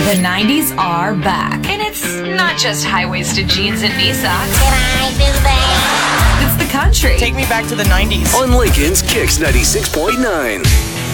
The 90s are back. And it's not just high-waisted jeans and knee socks. Can I do that? It's the country. Take me back to the 90s. On Lincoln's Kicks 96.9.